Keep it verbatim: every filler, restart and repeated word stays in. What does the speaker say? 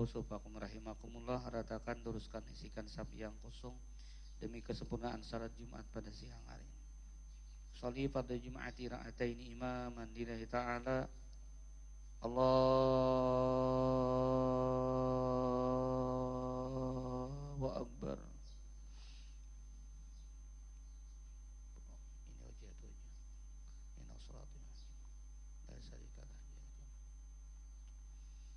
sufakum rahimakumullah, ratakan, luruskan, isikan sapi yang kosong demi kesempurnaan salat Jumat pada siang hari. Sholli pada Jum'ati ra'ataini imaman lillahi ta'ala. Allah